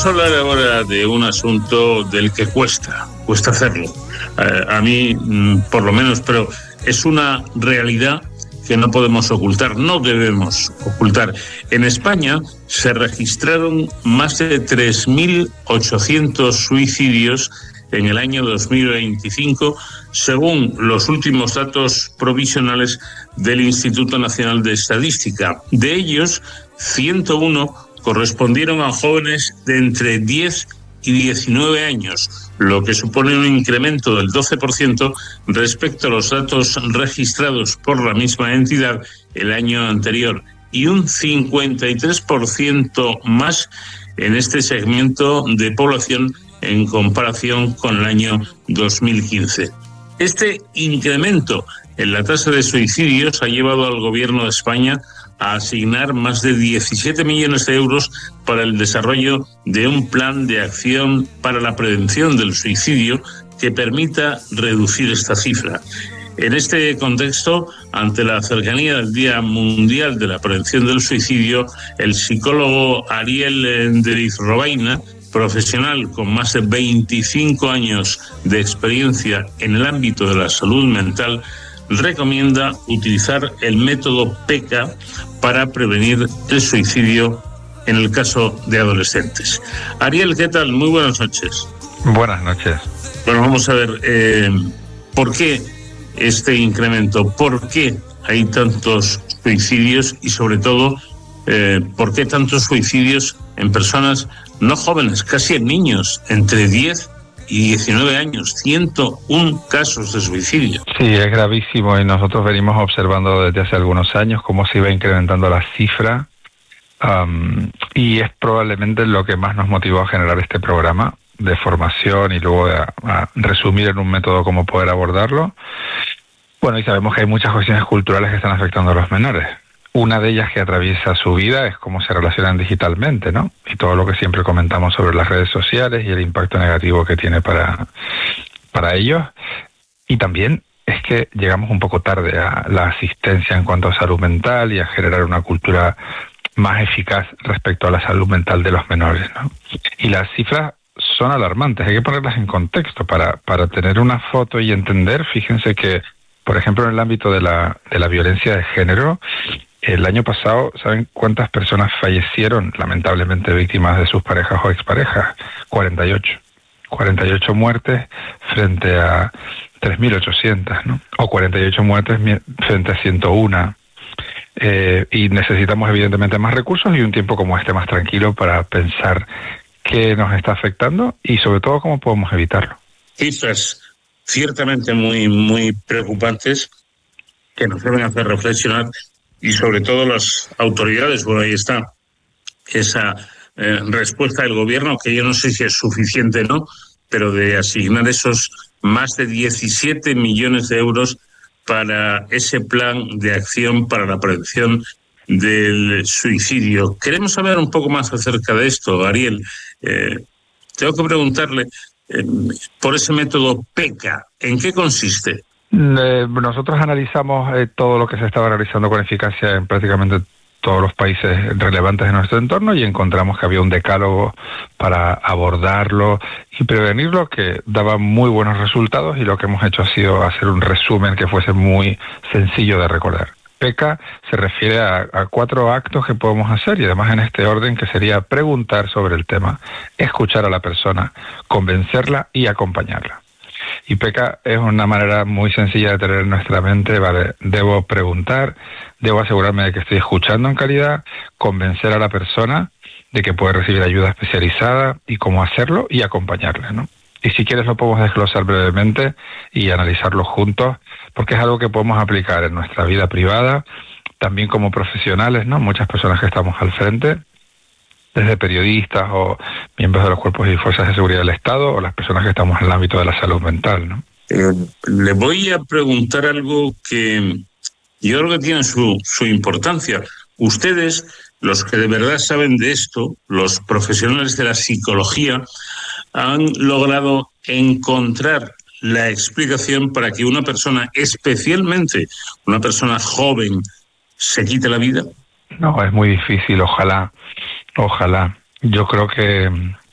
Vamos a hablar ahora de un asunto del que cuesta hacerlo. A mí, por lo menos, pero es una realidad que no podemos ocultar, no debemos ocultar. En España se registraron más de 3.800 suicidios en el año 2025, según los últimos datos provisionales del Instituto Nacional de Estadística. De ellos, 101 correspondieron a jóvenes de entre 10 y 19 años, lo que supone un incremento del 12% respecto a los datos registrados por la misma entidad el año anterior, y un 53% más en este segmento de población en comparación con el año 2015. Este incremento en la tasa de suicidios ha llevado al Gobierno de España a asignar más de 17 millones de euros para el desarrollo de un plan de acción para la prevención del suicidio que permita reducir esta cifra. En este contexto, ante la cercanía del Día Mundial de la Prevención del Suicidio, el psicólogo Ariel Enderiz Robaina, profesional con más de 25 años de experiencia en el ámbito de la salud mental, recomienda utilizar el método PECA para prevenir el suicidio en el caso de adolescentes. Ariel, ¿qué tal? Muy buenas noches. Buenas noches. Bueno, vamos a ver, ¿por qué este incremento? ¿Por qué hay tantos suicidios? Y sobre todo, ¿por qué tantos suicidios en personas no jóvenes, casi en niños, entre 10 y 19 años, 101 casos de suicidio? Sí, es gravísimo, y nosotros venimos observando desde hace algunos años cómo se iba incrementando la cifra, y es probablemente lo que más nos motivó a generar este programa de formación y luego a resumir en un método cómo poder abordarlo. Bueno, y sabemos que hay muchas cuestiones culturales que están afectando a los menores. Una de ellas que atraviesa su vida es cómo se relacionan digitalmente, ¿no? Y todo lo que siempre comentamos sobre las redes sociales y el impacto negativo que tiene para ellos. Y también es que llegamos un poco tarde a la asistencia en cuanto a salud mental y a generar una cultura más eficaz respecto a la salud mental de los menores, ¿no? Y las cifras son alarmantes, hay que ponerlas en contexto para tener una foto y entender. Fíjense que, por ejemplo, en el ámbito de la violencia de género, el año pasado, ¿saben cuántas personas fallecieron lamentablemente víctimas de sus parejas o exparejas? 48. 48 muertes frente a 3.800, ¿no? O 48 muertes frente a 101. Y necesitamos evidentemente más recursos y un tiempo como este más tranquilo para pensar qué nos está afectando y sobre todo cómo podemos evitarlo. Cifras ciertamente muy, muy preocupantes que nos deben hacer reflexionar. Y sobre todo las autoridades, bueno, ahí está esa respuesta del gobierno, que yo no sé si es suficiente o no, pero de asignar esos más de 17 millones de euros para ese plan de acción para la prevención del suicidio. Queremos saber un poco más acerca de esto, Ariel. Tengo que preguntarle por ese método PECA, ¿en qué consiste? Nosotros analizamos todo lo que se estaba realizando con eficacia en prácticamente todos los países relevantes de nuestro entorno y encontramos que había un decálogo para abordarlo y prevenirlo que daba muy buenos resultados, y lo que hemos hecho ha sido hacer un resumen que fuese muy sencillo de recordar. PECA se refiere a 4 actos que podemos hacer, y además en este orden, que sería preguntar sobre el tema, escuchar a la persona, convencerla y acompañarla. Y PECA es una manera muy sencilla de tener en nuestra mente, vale, debo preguntar, debo asegurarme de que estoy escuchando en calidad, convencer a la persona de que puede recibir ayuda especializada y cómo hacerlo, y acompañarle, ¿no? Y si quieres lo podemos desglosar brevemente y analizarlo juntos, porque es algo que podemos aplicar en nuestra vida privada, también como profesionales, ¿no? Muchas personas que estamos al frente, desde periodistas o miembros de los cuerpos y fuerzas de seguridad del Estado, o las personas que estamos en el ámbito de la salud mental, ¿no? Le voy a preguntar algo que yo creo que tiene su importancia. Ustedes, los que de verdad saben de esto, los profesionales de la psicología, han logrado encontrar la explicación para que una persona, especialmente una persona joven, se quite la vida. No, es muy difícil, ojalá. Yo creo que